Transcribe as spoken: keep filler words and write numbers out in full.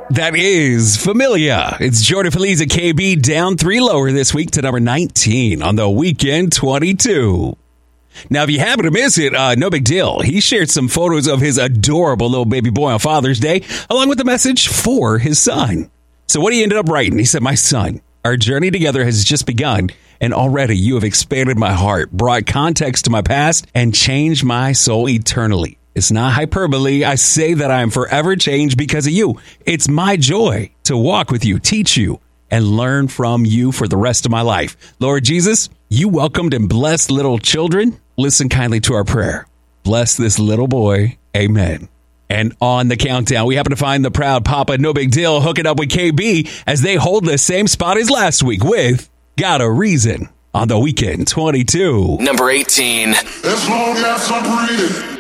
That is Familia. It's Jordan Feliz at K B, down three lower this week to number nineteen on the Weekend twenty-two. Now, if you happen to miss it, uh, no big deal. He shared some photos of his adorable little baby boy on Father's Day, along with a message for his son. So what he ended up writing, he said, "My son, our journey together has just begun, and already you have expanded my heart, brought context to my past, and changed my soul eternally. It's not hyperbole. I say that I am forever changed because of you. It's my joy to walk with you, teach you, and learn from you for the rest of my life. Lord Jesus, you welcomed and blessed little children. Listen kindly to our prayer. Bless this little boy. Amen." And on the countdown, we happen to find the proud Papa No Big Deal hooking up with K B as they hold the same spot as last week with Got a Reason on the Weekend twenty-two. Number eighteen. As long as I'm breathing.